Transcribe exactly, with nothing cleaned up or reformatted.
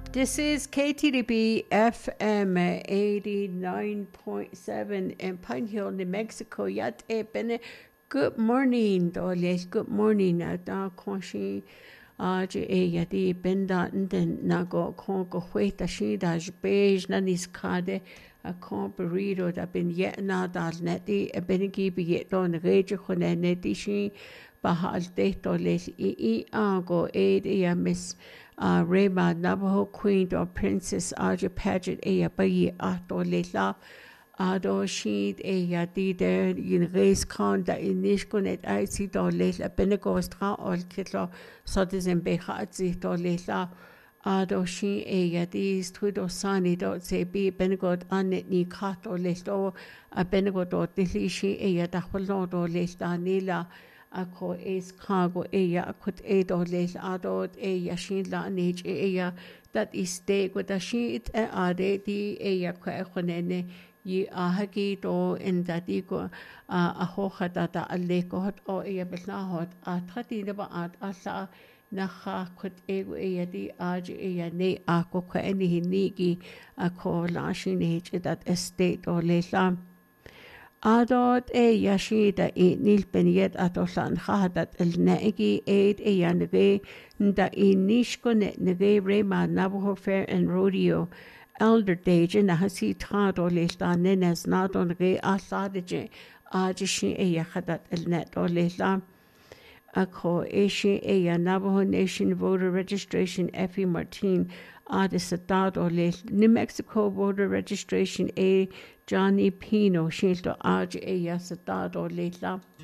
This is K T D B F M eighty-nine point seven in Pine Hill, New Mexico. Yat e bene. Good morning, doles. Good morning. Da konshi aje e yadi benda nden nago kon go hueta shida beige na niskade a kon burrito da ben yet na dal neti e benigi be yet don reje khone neti shi bahal de doles i i ago e ya miss Uh, Reba Navajo Queen or Princess Aja Paget Eya Bayi Ato Lela Ado Sheed Eya Dide in Race Con da Inishkunet Icy do Lela Benegostra or Kitlo Sotis and Behatzi do Lela Ado She Eya Dis Twido Sani dot say be Benegot Anet Ni Kato Lesto a Benegot dot Dilishi Eya Daholo do Lesta Nila Ako is cargo eya akut edo les adot eya shin la nich eya that is stay with a sheet e ade di eya kwa khonene yi ahagi do in that ego a hocha data aleko hot o eya besna hot a thati ne ba at asa na kha kut ego eya di aj eya ne ako kwa eni hinigi ako la shin h that estate o lesam Adot e yashida e nil benyet atosan hadat el neegi aid e yanege nda e nishkonet nege rema Navajo Fair and Rodeo elder dage na hasi tado lesta nenes nadon ge asadje ajishi e yahadat el net o lesta Ako Ashi Eya Navajo Nation Voter Registration Effie Martin Adisatado Le New Mexico Voter Registration A Johnny Pino Shilto Aj Eya Satado Letla